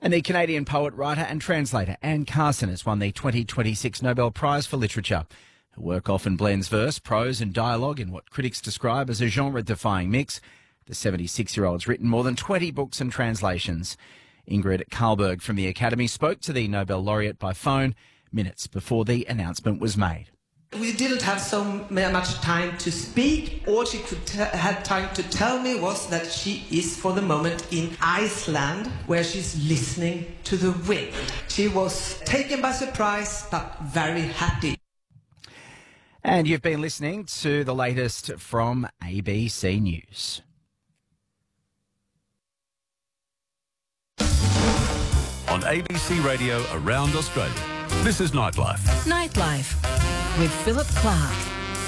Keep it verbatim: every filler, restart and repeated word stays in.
And the Canadian poet, writer and translator Anne Carson has won the twenty twenty-six Nobel Prize for Literature. Her work often blends verse, prose and dialogue in what critics describe as a genre-defying mix. The seventy-six-year-old's written more than twenty books and translations. Ingrid Carlberg from the Academy spoke to the Nobel laureate by phone minutes before the announcement was made. We didn't have so much time to speak. All she could t- had time to tell me was that she is for the moment in Iceland, where she's listening to the wind. She was taken by surprise, but very happy. And you've been listening to the latest from A B C News. On A B C Radio around Australia, this is Nightlife. Nightlife with Philip Clark.